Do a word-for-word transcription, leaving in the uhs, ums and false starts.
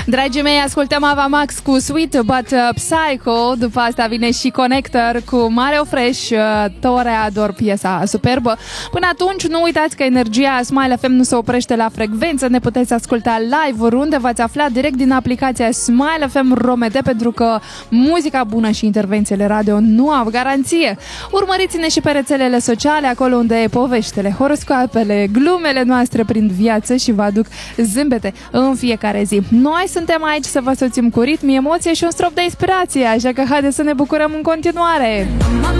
Dragii mei, ascultăm Ava Max cu Sweet But Psycho. După asta vine și Connector cu Mario Fresh. Toreador, piesa superbă. Până atunci, nu uitați că energia Smile F M nu se oprește la frecvență. Ne puteți asculta live oriunde v-ați aflat, direct din aplicația Smile F M Romede, pentru că muzica bună și intervențiile radio nu au garanție. Urmăriți-ne și pe rețelele sociale, acolo unde e poveștile, horoscoapele, glumele noastre prin viață și vă aduc zâmbete în fiecare zi. Noi suntem aici să vă soțim cu ritm, emoție și un strop de inspirație, așa că haideți să ne bucurăm în continuare!